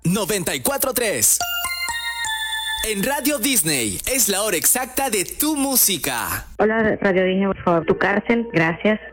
94.3. En Radio Disney es la hora exacta de tu música. Hola, Radio Disney, por favor, tu cárcel, gracias.